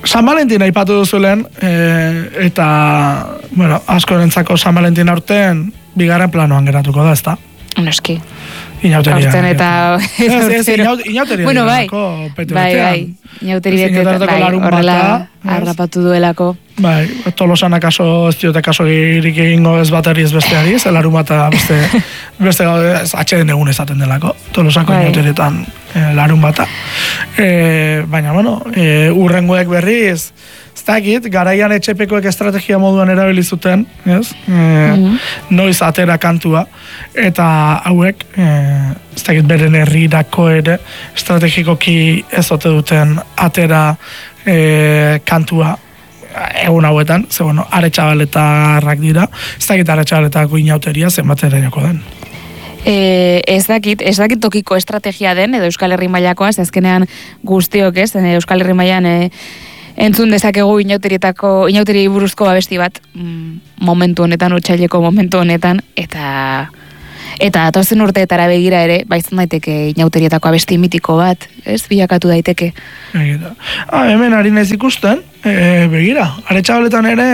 San Valentin aipatu duzulen, eta, bueno, askorentzako San Valentin aurten, bigarren planoan geratuko da, ezta? Noski. Inauteria. Aurten eta... Inauteria. Bueno, bai. Inauteri betetan, horrela harrapatu duelako. Bai, Tolosan akaso ez diote kaso girik egingo ez bateri ez besteari, ez larunbata beste gaude atxeden egun ezaten delako, Tolosako inauterietan larunbata. Baina, bueno, urrengoek berriz, ez dakit, garaian etxepekoek estrategia moduan erabili zuten, ez? Noiz atera kantua, eta hauek, ez dakit beren herrirako ere, estrategikoki ez ote duten atera kantua egun hauetan, ze bueno, aretxabaletarrak dira, ez dakit aretxabaletako inauteria zenbatera joko den. Ez dakit tokiko estrategia den, edo Euskal Herri mailakoa, azkenean guztiok ez, Euskal Herri mailan entzun dezakegu inauteri buruzko abesti bat momentu honetan, otsaileko momentu honetan, eta datozen urteetara begira ere, baizan daiteke inauterietako abesti mitiko bat, ez, bilakatu daiteke. Hemen ari naiz ikusten, begira, aretxabaletan ere,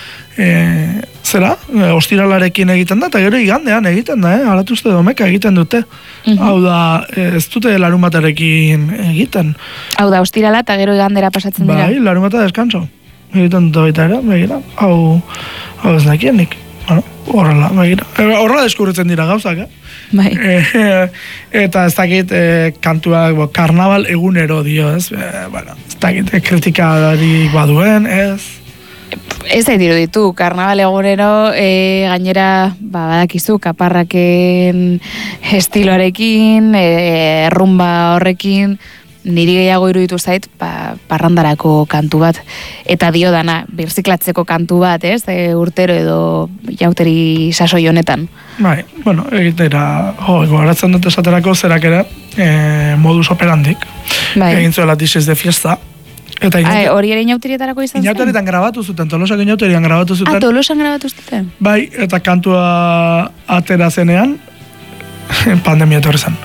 ostiralarekin egiten da, eta gero igandean egiten da, alatuzte domeka egiten dute. Hau da, ez dute larunbatarekin egiten. Hau da, ostirala eta gero igandera pasatzen dira. Bai, larunbata deskanso. Egiten dute baita ere, begira, hau ez nakienik. Horrela, begira. Horrela deskubritzen dira gauzak, Bai. Eta ez dakit kantuak, karnaval egunero dio, ez? Ez dakit kritikadarik baduen, ez? Ez da ditu, karnaval egunero gainera, badakizu, kaparraken estiloarekin, rumba horrekin, niri gehiago iruditu zait, parrandarako kantu bat. Eta dio dana, birziklatzeko kantu bat, ez? Urtero edo jauteri sasoi honetan. Bai, bueno, egitera, gogoratzen dut esaterako zerak ere, modus operandik. Bai. Egin zuela Dishes de Fiesta. Hori ere inauterietarako izan zen? Inauterietan grabatu zuten, Tolosako inauterian grabatu zuten. Tolosan grabatu zuten? Bai, eta kantua atera zenean, pandemia etorri zen.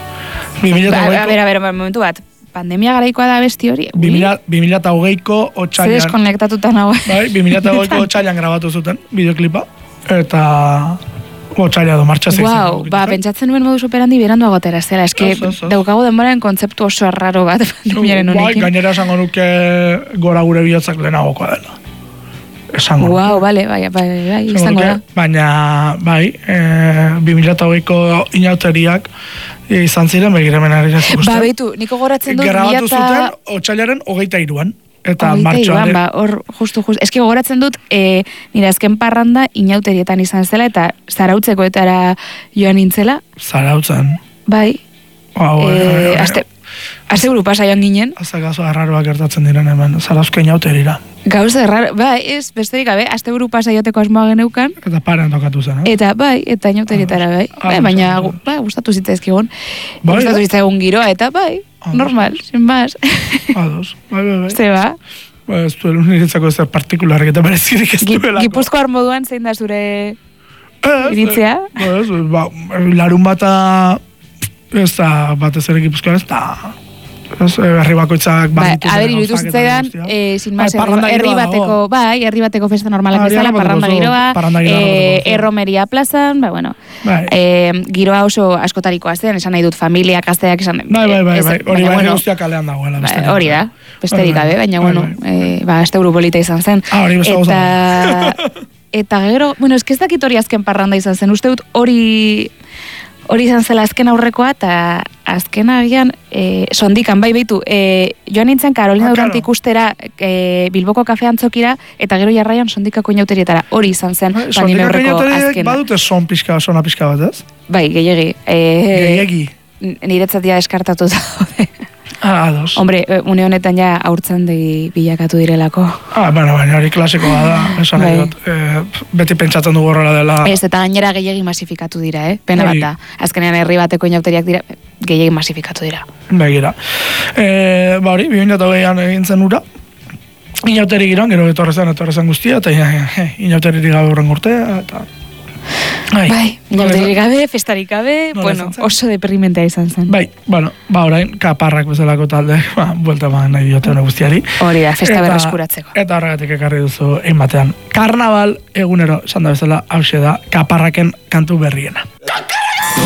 Momentu bat, pandemia garaikoa da besti hori? 2008ko otsailan. Zer deskonektatuta nago. Bai, 2008ko otsailan grabatu zuten, bideoklipa, eta otsaila do martxa zeizen. Wow, pentsatzen nuen modus operandi berandu agotera zela, eske daukago denboraren kontzeptu oso arraro bat pandemiaren honekin. Bai, gainera esango nuke gora gure bihotzak lehenagokoa dela. Esango. Wow, bale, bai, izango da. Baina, bai, 2008ko inauteriak izan ziren begiremen ari nazik uste. Beitu, niko goratzen dut... Grabatu zuten otsailaren 23an. Eta martxoan. Hor, justu. Eski gogoratzen dut, nire azken parranda inauterietan izan zela, eta zarautzeko etara joan nintzela. Zarautzen? Bai. Aste buru pasa joan ginen. Azakazo arraroak gertatzen diren hemen, zarauzko inauterira. Gauza erraro, bai, ez, besterik gabe, aste buru pasa joteko asmoa geneukan. Eta parean tokatu zen, Eta bai, eta inauterietara, bai. Baina, gustatu zitzaizkigun. Gustatu zitzaigun giroa, eta bai, normal, sin más. Ados, bai. Zeba? Ez duelu niretzako ez partikularrik eta berezirik ez duelako. Gipuzkoar moduan zein da zure iritzea? Larun bata ez da batez ere Gipuzkoan ez da... herri bakoitzak banditu zen. Iruditu zitzaidan, sin más, herri bateko festa normalak bezala, parranda giroa, erromeria plazan, giroa oso askotarikoa zen, esan nahi dut familia, gazteak, esan... Bai, hori bai guztiak kalean dagoela. Hori da, besterik gabe, baina, azte polita izan zen. Hori beste gauza. Eta gero, ez ez dakit hori azken parranda izan zen, uste dut hori izan zela azken aurrekoa, eta azken agian, sondikan, bai behitu, joan nintzen Karolina Durant ikustera Bilboko kafe antzokira, eta gero jarraian sondikako inauterietara, hori izan zen, pandemia aurreko azkena. Sondikako badute sona pixka bat, ez? Bai, gehiagi. Gehiagi. Niretzatia deskartatu daude. Ados. Hombre, une honetan ja aurtzen bilakatu direlako. Baina, hori klasikoa da, esan nahi dut. Beti pentsatzen dugu horrela dela. Ez, eta gainera gehiagi masifikatu dira, pena bat da. Azkenean herri bateko inauteriak dira, gehiagi masifikatu dira. Begira. Hori, 2008an egin zen ura. Inauteri giroan, gero etorrezen guztia, eta inauteri gabe horren urtea, eta... Bai, inauteririk gabe, festarik gabe, bueno, oso deprimentea izan zen. Bai, bueno, orain, kaparrak bezalako talde, buelta nahi diote hone guztiari. Hori da, festa berreskuratzeko. Eta horregatik ekarri duzu egin batean. Karnaval egunero, esan da bezala, hause da, kaparraken kantu berriena.